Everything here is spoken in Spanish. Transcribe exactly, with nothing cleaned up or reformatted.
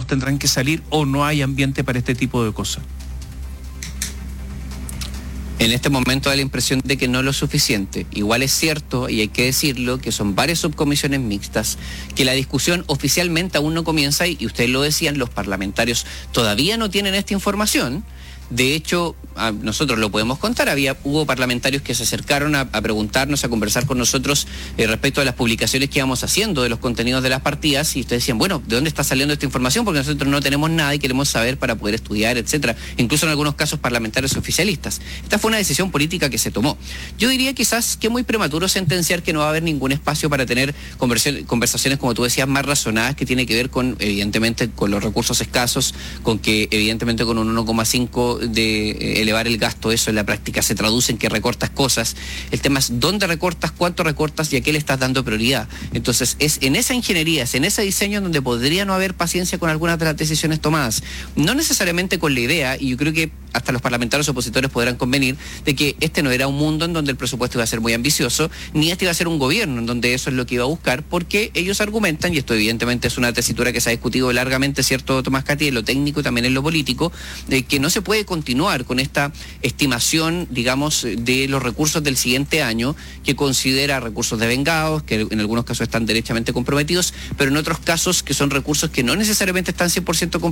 todos tendrán que salir o no hay ambiente para este tipo de cosas? En este momento da la impresión de que no lo suficiente. Igual es cierto, y hay que decirlo, que son varias subcomisiones mixtas, que la discusión oficialmente aún no comienza y, y ustedes lo decían, los parlamentarios todavía no tienen esta información. De hecho, a nosotros lo podemos contar, había, hubo parlamentarios que se acercaron a, a preguntarnos, a conversar con nosotros eh, respecto a las publicaciones que íbamos haciendo de los contenidos de las partidas, y ustedes decían, bueno, ¿de dónde está saliendo esta información? Porque nosotros no tenemos nada y queremos saber para poder estudiar, etcétera. Incluso en algunos casos parlamentarios oficialistas. Esta fue una decisión política que se tomó. Yo diría quizás que es muy prematuro sentenciar que no va a haber ningún espacio para tener conversaciones, como tú decías, más razonadas, que tiene que ver con, evidentemente, con los recursos escasos, con que, evidentemente, con un uno coma cinco de eh, elevar el gasto, eso en la práctica se traduce en que recortas cosas. El tema es dónde recortas, cuánto recortas y a qué le estás dando prioridad. Entonces es en esa ingeniería, es en ese diseño donde podría no haber paciencia con algunas de las decisiones tomadas. No necesariamente con la idea, y yo creo que hasta los parlamentarios opositores podrán convenir, de que este no era un mundo en donde el presupuesto iba a ser muy ambicioso, ni este iba a ser un gobierno en donde eso es lo que iba a buscar, porque ellos argumentan, y esto evidentemente es una tesitura que se ha discutido largamente, ¿cierto, Tomás Cati?, en lo técnico y también en lo político, de que no se puede continuar con esta estimación, digamos, de los recursos del siguiente año, que considera recursos devengados, que en algunos casos están derechamente comprometidos, pero en otros casos que son recursos que no necesariamente están cien por ciento comprometidos